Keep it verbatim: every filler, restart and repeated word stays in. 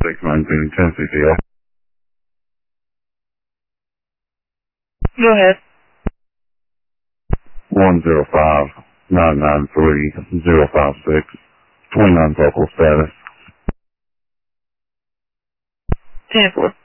six nineteen ten C T F. Go ahead. one zero five nine nine three zero five six. twenty-nine vocal status. ten four.